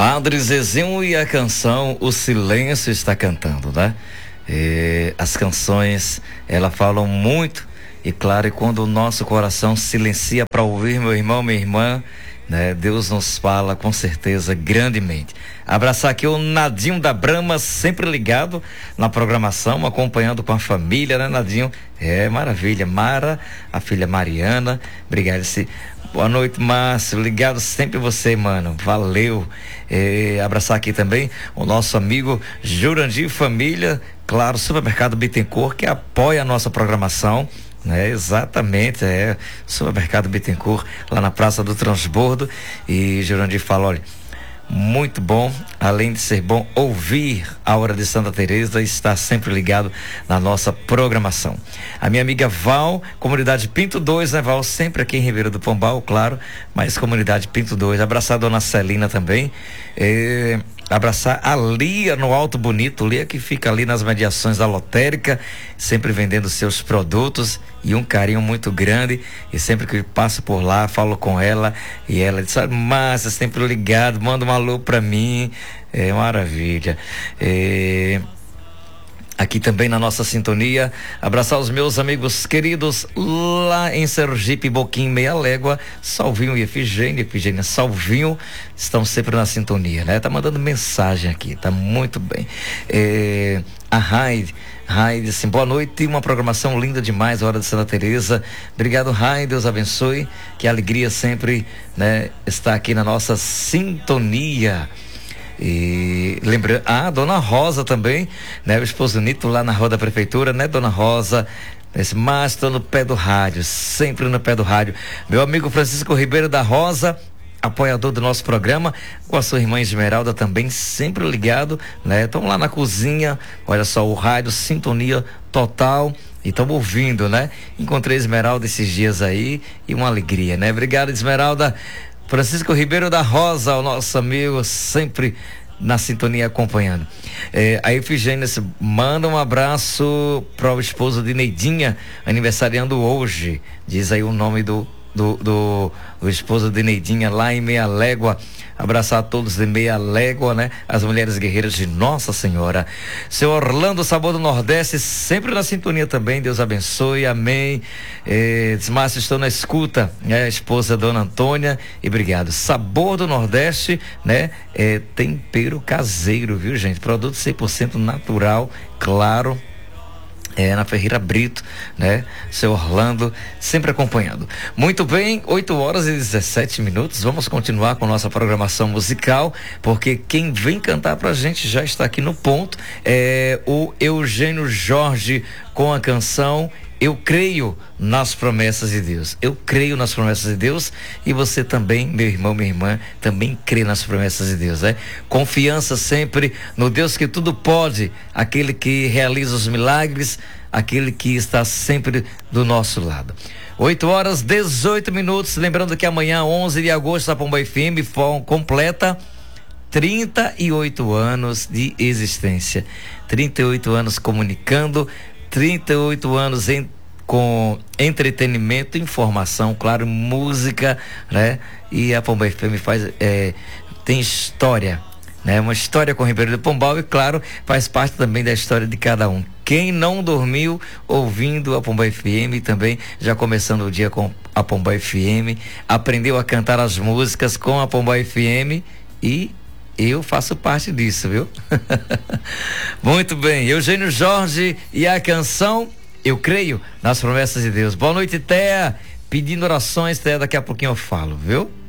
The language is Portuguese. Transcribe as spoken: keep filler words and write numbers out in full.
Padre Zezinho e a canção O Silêncio Está Cantando, né? E as canções, elas falam muito, e claro, e quando o nosso coração silencia para ouvir, meu irmão, minha irmã, né? Deus nos fala com certeza grandemente. Abraçar aqui o Nadinho da Brama, sempre ligado na programação, acompanhando com a família, né, Nadinho? É, maravilha. Mara, a filha Mariana, obrigado. Esse... Boa noite, Márcio, ligado sempre você, mano, valeu. É, abraçar aqui também o nosso amigo Jurandir Família, claro, Supermercado Bittencourt, que apoia a nossa programação, né? Exatamente, é, Supermercado Bittencourt, lá na Praça do Transbordo. E Jurandir fala, olha, muito bom, além de ser bom ouvir a Hora de Santa Teresa, está sempre ligado na nossa programação. A minha amiga Val, comunidade Pinto dois, né, Val? Sempre aqui em Ribeira do Pombal, claro, mas comunidade Pinto dois. Abraçar a dona Celina também. É, abraçar a Lia no Alto Bonito, Lia que fica ali nas mediações da lotérica, sempre vendendo seus produtos, e um carinho muito grande, e sempre que passo por lá, falo com ela, e ela diz, Márcia, sempre ligado, manda um alô pra mim, é maravilha. É... Aqui também na nossa sintonia, abraçar os meus amigos queridos lá em Sergipe, Boquim, Meia Légua, Salvinho e Efigênia, Efigênia, Salvinho, estão sempre na sintonia, né? Tá mandando mensagem aqui, tá muito bem. É, a Raide, Raide, assim, boa noite, uma programação linda demais, Hora de Santa Teresa. Obrigado, Raide, Deus abençoe, que alegria sempre, né, está aqui na nossa sintonia. E lembrando, ah, Dona Rosa também, né? O esposo Nito lá na rua da prefeitura, né, Dona Rosa? Esse, mas estou no pé do rádio, sempre no pé do rádio. Meu amigo Francisco Ribeiro da Rosa, apoiador do nosso programa, com a sua irmã Esmeralda também, sempre ligado, né? Estão lá na cozinha, olha só, o rádio, sintonia total, e estamos ouvindo, né? Encontrei Esmeralda esses dias aí, e uma alegria, né? Obrigado, Esmeralda. Francisco Ribeiro da Rosa, o nosso amigo, sempre na sintonia acompanhando. É, a Efigênia manda um abraço para o esposo de Neidinha, aniversariando hoje. Diz aí o nome do, do, do, do esposo de Neidinha lá em Meia Légua. Abraçar a todos de Meia Légua, né? As mulheres guerreiras de Nossa Senhora. Seu Orlando, Sabor do Nordeste, sempre na sintonia também, Deus abençoe, amém. É, Márcio, estou na escuta, né? A esposa Dona Antônia, e obrigado. Sabor do Nordeste, né? É, tempero caseiro, viu, gente? Produto cem por cento natural, claro. É, na Ferreira Brito, né? Seu Orlando, sempre acompanhando. Muito bem, oito horas e dezessete minutos. Vamos continuar com nossa programação musical, porque quem vem cantar pra gente já está aqui no ponto. É o Eugênio Jorge com a canção Eu Creio nas Promessas de Deus. Eu creio nas promessas de Deus, e você também, meu irmão, minha irmã, também crê nas promessas de Deus, né? Confiança sempre no Deus que tudo pode, aquele que realiza os milagres, aquele que está sempre do nosso lado. oito horas, dezoito minutos. Lembrando que amanhã, onze de agosto, a Pomba F M completa trinta e oito anos de existência. trinta e oito anos comunicando, trinta e oito anos em, com entretenimento, informação, claro, música, né? E a Pomba F M faz, é, tem história, né? Uma história com o Ribeiro do Pombal, e claro, faz parte também da história de cada um. Quem não dormiu ouvindo a Pomba F M também, já começando o dia com a Pomba F M, aprendeu a cantar as músicas com a Pomba F M, e eu faço parte disso, viu? Muito bem, Eugênio Jorge e a canção Eu Creio nas Promessas de Deus. Boa noite, Thea. Pedindo orações, Thea, daqui a pouquinho eu falo, viu?